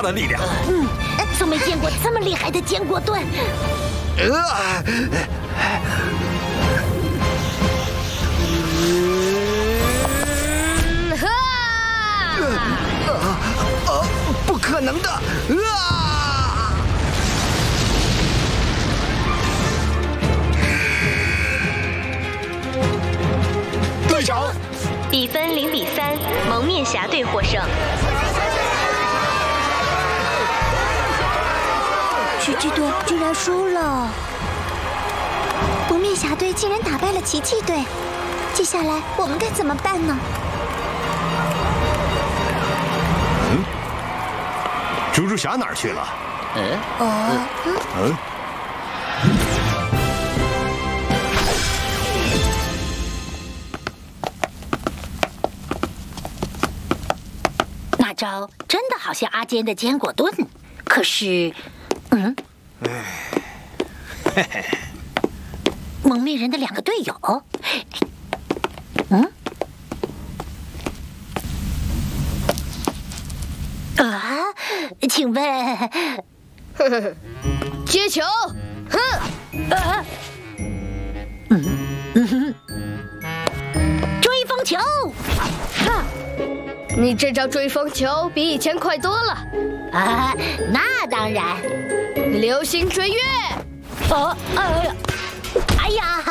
大的力量。 从没见过这么厉害的坚果盾。 不可能的！ 队长， 比分0-3，蒙面侠队获胜。 狙击队居然输了，蒙面侠队竟然打败了奇迹队，接下来我们该怎么办呢？ 猪猪侠哪儿去了？ 那招真的好像阿坚的坚果盾，可是，蒙面人的2个队友，请问， 接球， 追风球， 你这招追风球比以前快多了。 那当然。 流星追月， 哎呀，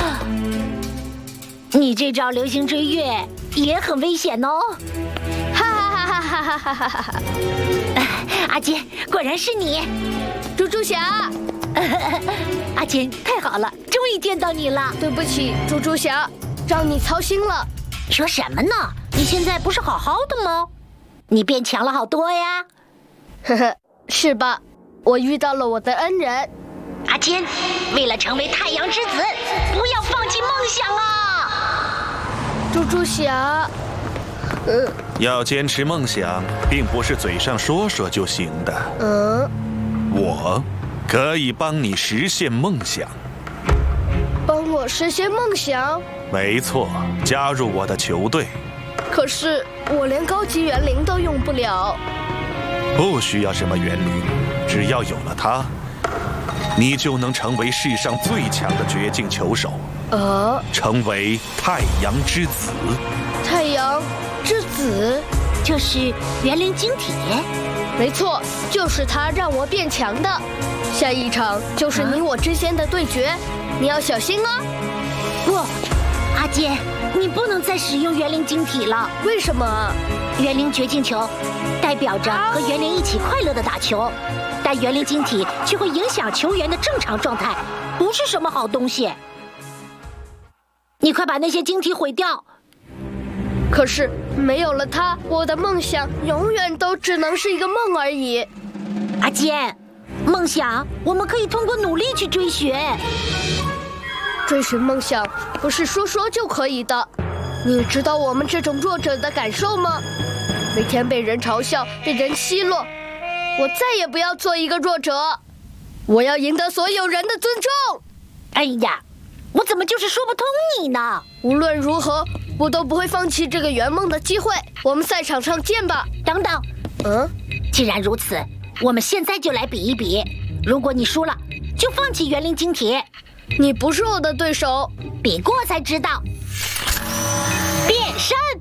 你这招流星追月也很危险哦。 哈！ 阿坚，果然是你， 猪猪侠。 阿坚，太好了，终于见到你了。 对不起，猪猪侠，让你操心了。 说什么呢？你现在不是好好的吗？你变强了好多呀。 是吧？我遇到了我的恩人。 阿坚，为了成为太阳之子，不要放弃梦想啊！ 猪猪侠。 要坚持梦想，并不是嘴上说说就行的。我可以帮你实现梦想。 帮我实现梦想？ 没错，加入我的球队。 可是我连高级园灵都用不了。 不需要什么园灵，只要有了它，你就能成为世上最强的绝境球手。成为太阳之子。 太阳之子就是园灵晶体。 没错，就是它让我变强的。下一场就是你我之间的对决，你要小心哦。 不，阿坚，你不能再使用园灵晶体了。 为什么？ 园灵绝境球代表着和园灵一起快乐的打球，但园灵晶体却会影响球员的正常状态，不是什么好东西。你快把那些晶体毁掉！ 可是没有了它，我的梦想永远都只能是一个梦而已。 阿坚，梦想我们可以通过努力去追寻。 追寻梦想不是说说就可以的。你知道我们这种弱者的感受吗？每天被人嘲笑，被人奚落，我再也不要做一个弱者。我要赢得所有人的尊重。 哎呀，我怎么就是说不通你呢？ 无论如何，我都不会放弃这个圆梦的机会。我们赛场上见吧。 等等，既然如此，我们现在就来比一比。如果你输了，就放弃园灵晶体。 你不是我的对手， 比过才知道。变身。